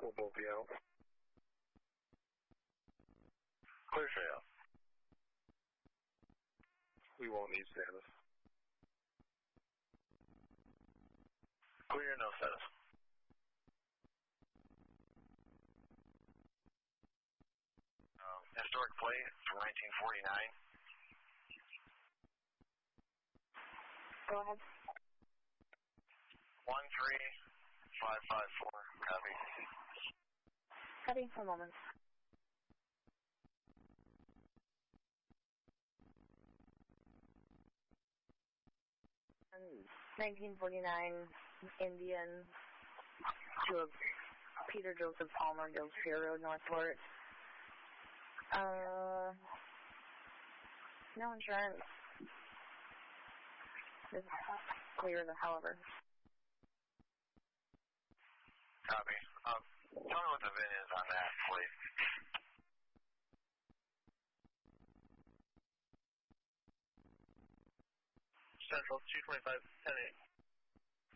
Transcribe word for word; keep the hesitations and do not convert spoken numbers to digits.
We'll both be out. Clear straight out. We won't need status. Clear, no status. Um, historic plate from nineteen forty-nine. Go ahead. One three five five four. Copy. Copy for a moment. nineteen forty-nine Indian to a Peter Joseph Palmer, Gills Pier Road, Northport. Uh, no insurance. This is clear, however. Copy. Um, tell me what the V I N is on that, please. Central two twenty-five ten eight.